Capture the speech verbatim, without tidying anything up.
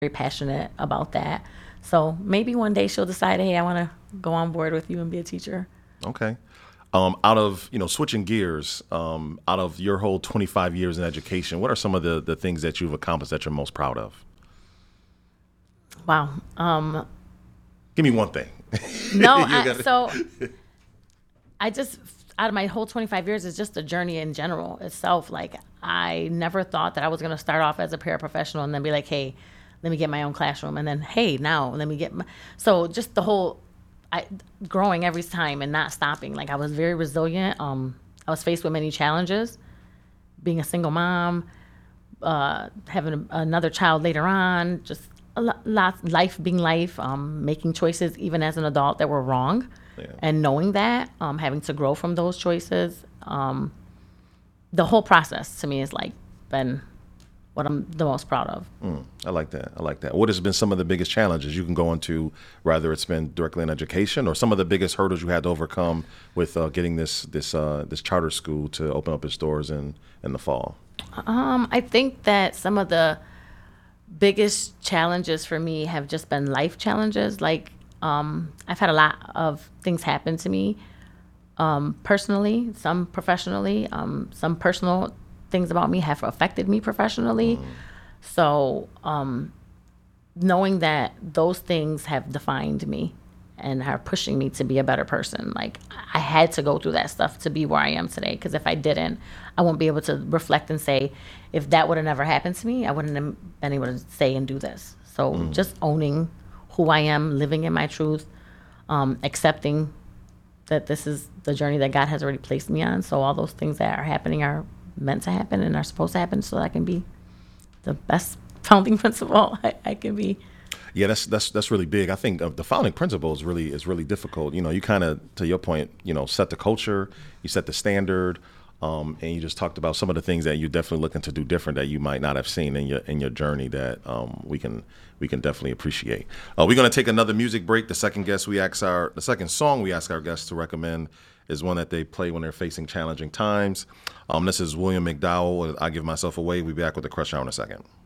very passionate about that. So maybe one day she'll decide, hey, I want to go on board with you and be a teacher. Okay. Um, out of, you know, switching gears, um, out of your whole twenty-five years in education, what are some of the, the things that you've accomplished that you're most proud of? Wow. Um, Give me one thing. no, You I, gotta- so I just, out of my whole twenty-five years, it's just a journey in general itself. Like, I never thought that I was going to start off as a paraprofessional and then be like, hey, let me get my own classroom. And then, hey, now let me get my, so just the whole, I, growing every time and not stopping. Like, I was very resilient. Um, I was faced with many challenges, being a single mom, uh, having a, another child later on, just a lot, lot, life being life, um, making choices even as an adult that were wrong. Yeah. And knowing that, um, having to grow from those choices, um, the whole process to me is like been what I'm the most proud of. Mm, I like that. I like that. What has been some of the biggest challenges you can go into, whether it's been directly in education or some of the biggest hurdles you had to overcome with uh, getting this this uh, this charter school to open up its doors in in the fall? Um, I think that some of the biggest challenges for me have just been life challenges. Like, um, I've had a lot of things happen to me, um, personally, some professionally, um, some personal things about me have affected me professionally. Mm. So, um, knowing that those things have defined me and are pushing me to be a better person. Like, I had to go through that stuff to be where I am today. Because if I didn't, I won't be able to reflect and say, if that would have never happened to me, I wouldn't have been able to say and do this. So mm. just owning who I am, living in my truth, um, accepting that this is the journey that God has already placed me on. So all those things that are happening are meant to happen and are supposed to happen so that I can be the best founding principal I, I can be. Yeah, that's that's that's really big. I think uh, the founding principle is really is really difficult. You know, you kind of, to your point, you know, set the culture, you set the standard, um, and you just talked about some of the things that you're definitely looking to do different that you might not have seen in your in your journey that um, we can we can definitely appreciate. Uh, we're going to take another music break. The second guest we ask our the second song we ask our guests to recommend is one that they play when they're facing challenging times. Um, this is William McDowell. I Give Myself Away. We'll be back with the Crush Hour in a second.